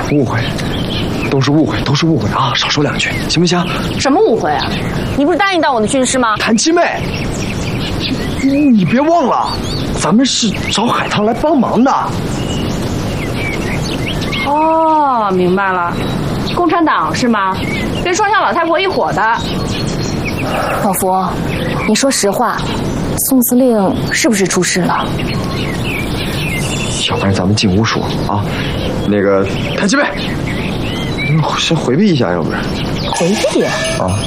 误会，都是误会，都是误会啊！少说两句，行不行？ 什么误会啊？你不是答应当我的军师吗？ 谭七妹，你别忘了，咱们是找海棠来帮忙的。 哦，明白了，共产党是吗？跟双向老太婆一伙的。 老佛，你说实话，宋司令是不是出事了？ 要不然咱们进屋说啊。那个谭七妹，先回避一下，要不然。 回避啊？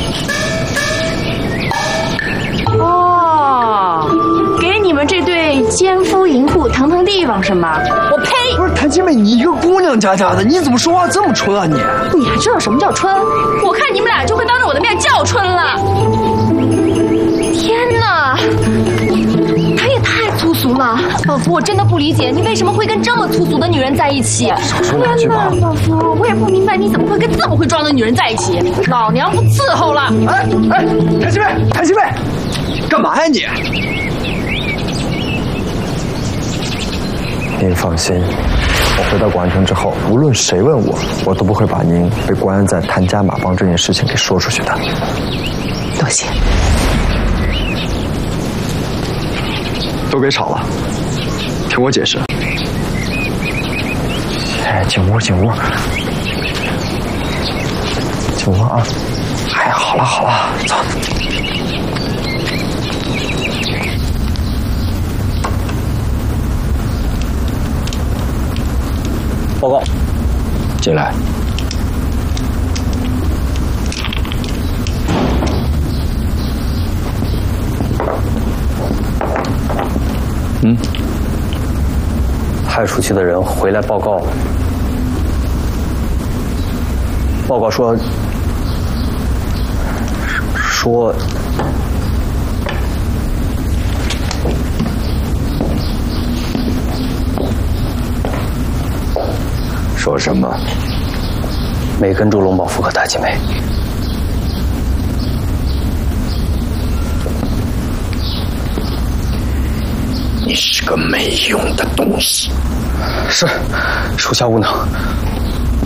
哦，给你们这对奸夫淫妇腾腾地方是吗？我呸！ 不是谭七妹，你一个姑娘家家的，你怎么说话这么春啊你？ 你还知道什么叫春？我看你们俩就会当着我的面叫春了。天哪！他也太粗俗了，老夫，我真的不理解你为什么会跟这么粗俗的女人在一起。 少说两句吧。 老夫，我也不明白你怎么会跟这么会装的女人在一起。老娘不伺候了。 哎，谭七妹，谭七妹，干嘛呀你？ 您放心，我回到广安城之后，无论谁问我，我都不会把您被关押在谭家马帮这件事情给说出去的。 多谢。 都别吵了，听我解释。 哎，进屋，进屋，进屋啊！哎，好了好了，走。报告，进来。派出去的人回来报告，说什么？没跟住龙宝福和谭七妹。 你是个没用的东西。 是，属下无能。